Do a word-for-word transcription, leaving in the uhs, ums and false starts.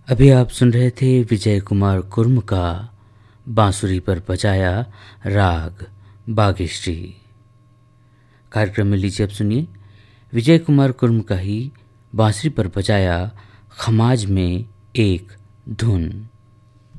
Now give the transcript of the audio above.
अभी आप सुन रहे थे विजय कुमार कुर्म का बांसुरी पर बजाया राग बागेश्री। कार्यक्रम में लीजिए अब सुनिए विजय कुमार कुर्म का ही बांसुरी पर बजाया खमाज में एक धुन।